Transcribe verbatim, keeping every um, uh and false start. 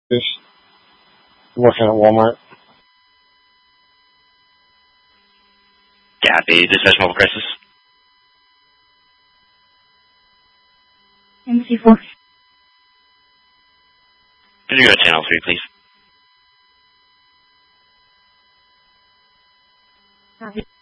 Just working at Walmart. Copy. Dispatch Mobile Crisis. M C four. Can you go to channel three, please? Copy.